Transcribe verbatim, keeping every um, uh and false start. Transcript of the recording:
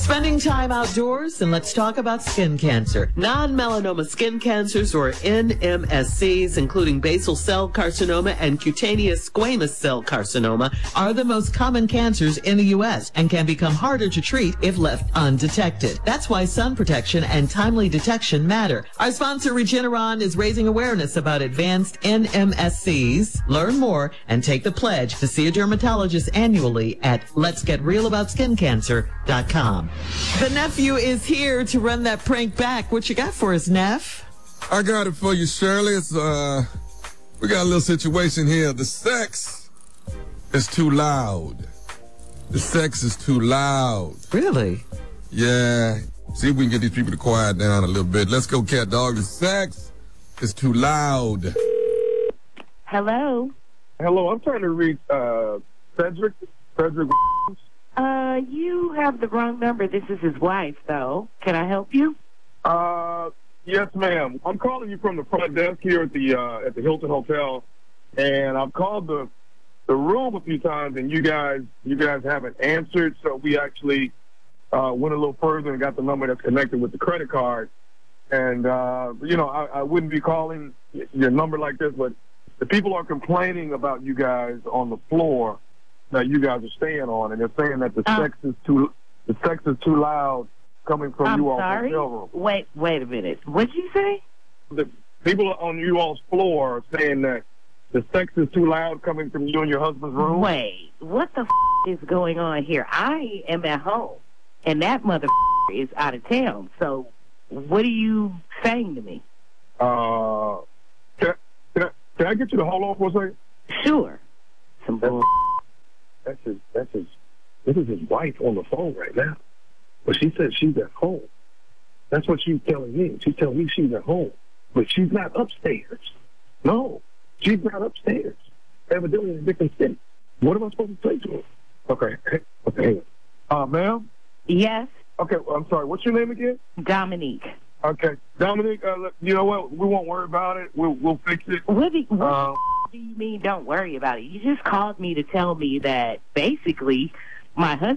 Spending time outdoors, and let's talk about skin cancer. Non-melanoma skin cancers, or N M S Cs, including basal cell carcinoma and cutaneous squamous cell carcinoma, are the most common cancers in the U S and can become harder to treat if left undetected. That's why sun protection and timely detection matter. Our sponsor, Regeneron, is raising awareness about advanced N M S Cs. Learn more and take the pledge to see a dermatologist annually at lets get real about skin cancer dot com. The nephew is here to run that prank back. What you got for us, Neff? I got it for you, Shirley. It's, uh, we got a little situation here. The sex is too loud. The sex is too loud. Really? Yeah. See if we can get these people to quiet down a little bit. Let's go, cat dog. The sex is too loud. Hello? Hello, I'm trying to reach uh, Cedric. Cedric. Uh, you have the wrong number. This is his wife, though. Can I help you? Uh, yes, ma'am. I'm calling you from the front desk here at the uh, at the Hilton Hotel, and I've called the the room a few times, and you guys you guys haven't answered. So we actually uh, went a little further and got the number that's connected with the credit card. And uh, you know, I, I wouldn't be calling your number like this, but the people are complaining about you guys on the floor that you guys are staying on, and they're saying that the uh, sex is too the sex is too loud coming from I'm you all's sorry? hotel room. Wait, wait a minute. What'd you say? The people on you all's floor are saying that the sex is too loud coming from you and your husband's room. Wait, what the f is going on here? I am at home, and that mother is out of town. So, what are you saying to me? Uh, can I, can I, can I get you to hold on for a second? Sure. Some bull. That's his, that's his, this is his wife on the phone right now. But she said she's at home. That's what she's telling me. She's telling me she's at home. But she's not upstairs. No, she's not upstairs. Evidently in a different city. What am I supposed to say to her? Okay, okay. Uh, ma'am? Yes? Okay, well, I'm sorry. What's your name again? Dominique. Okay. Dominique, uh, you know what? We won't worry about it. We'll, we'll fix it. What do, what uh, do you mean don't worry about it? You just called me to tell me that basically my husband